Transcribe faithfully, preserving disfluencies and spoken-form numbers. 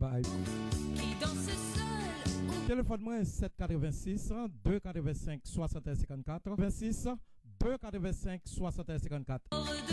bye. Téléphone moi sept quatre-vingt-six deux quatre-vingt-cinq soixante et un cinquante-quatre vingt-six deux quatre-vingt-cinq soixante et un cinquante-quatre.